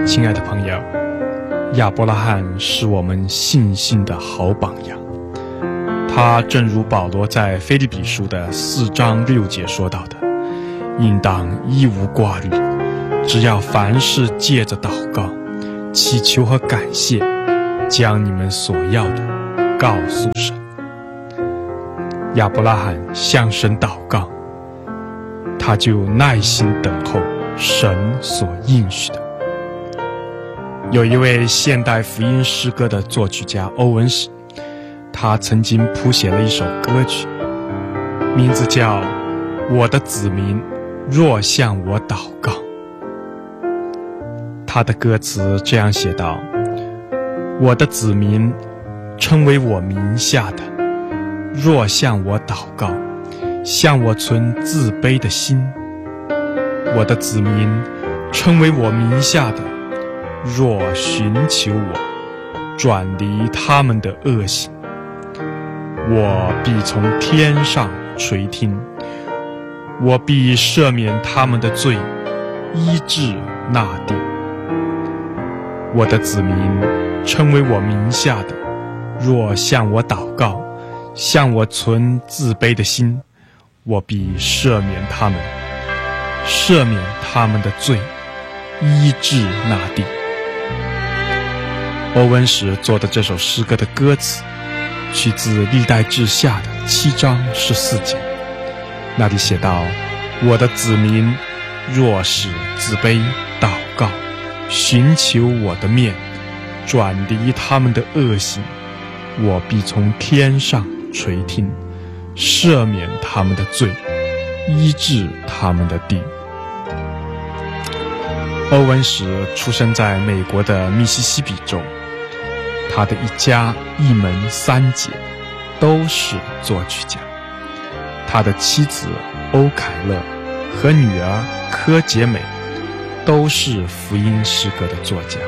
亲爱的朋友，亚伯拉罕是我们信心的好榜样。他正如保罗在腓立比书的4章6节说到的，应当一无挂虑，只要凡事借着祷告、祈求和感谢，将你们所要的告诉神。亚伯拉罕向神祷告，他就耐心等候神所应许的。有一位现代福音诗歌的作曲家欧文史，他曾经谱写了一首歌曲，名字叫《我的子民若向我祷告》。他的歌词这样写道：我的子民称为我名下的，若向我祷告，向我存自卑的心。我的子民称为我名下的，若寻求我，转离他们的恶行，我必从天上垂听，我必赦免他们的罪，医治那地。我的子民称为我名下的，若向我祷告，向我存自卑的心，我必赦免他们，赦免他们的罪，医治那地。欧文史做的这首诗歌的歌词取自历代志下的7章14节，那里写道：我的子民若是自卑祷告，寻求我的面，转离他们的恶行，我必从天上垂听，赦免他们的罪，医治他们的地。欧文史出生在美国的密西西比州，他的一家一门3姐都是作曲家，他的妻子欧凯勒和女儿柯洁美都是福音诗歌的作家。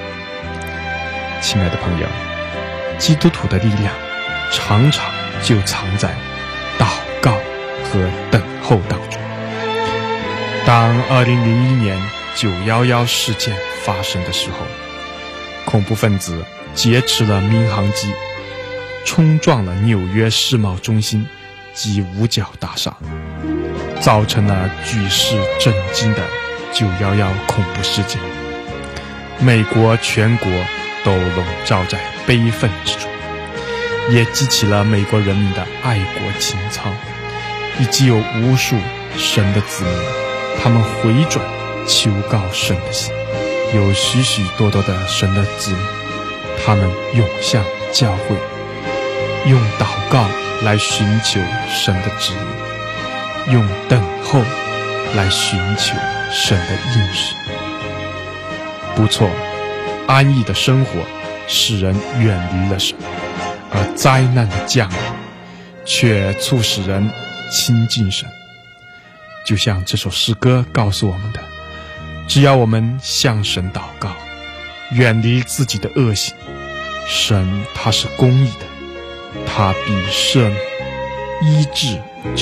亲爱的朋友，基督徒的力量常常就藏在祷告和等候当中。当2001年911事件发生的时候，恐怖分子劫持了民航机，冲撞了纽约世贸中心及五角大厦，造成了举世震惊的911恐怖事件。美国全国都笼罩在悲愤之中，也激起了美国人民的爱国情操，以及有无数神的子民，他们回转求告神的心。有许许多多的神的子民，他们涌向教会，用祷告来寻求神的旨意，用等候来寻求神的应许。不错，安逸的生活使人远离了神，而灾难的降临却促使人亲近神。就像这首诗歌告诉我们的，只要我们向神祷告，远离自己的恶行，神他是公义的，他必赦免医治